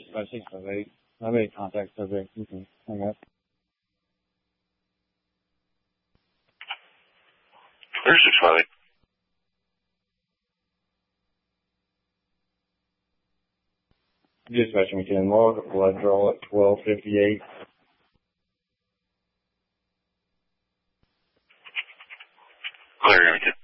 658. Nobody contact subject. You can hang up. There's 658. Dispatch McKinnon log, blood draw at 12:58. Clear, Remington.